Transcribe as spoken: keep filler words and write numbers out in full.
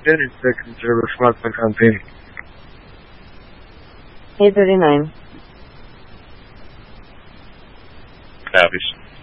Dennis, second service, Martin Campini. eight thirty-nine. Copies.